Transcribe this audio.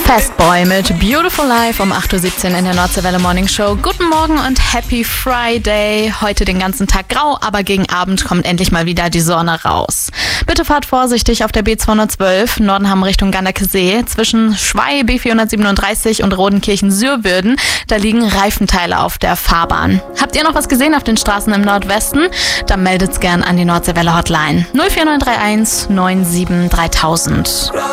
Fastboy mit Beautiful Life um 8.17 Uhr in der Nordseewelle Morning Show. Guten Morgen und Happy Friday. Heute den ganzen Tag grau, aber gegen Abend kommt endlich mal wieder die Sonne raus. Bitte fahrt vorsichtig auf der B212 Nordenham Richtung Gandakesee. Zwischen Schwey, B437 und Rodenkirchen-Sürwürden, da liegen Reifenteile auf der Fahrbahn. Habt ihr noch was gesehen auf den Straßen im Nordwesten? Dann meldet's gern an die Nordseewelle Hotline 04931 97 3000.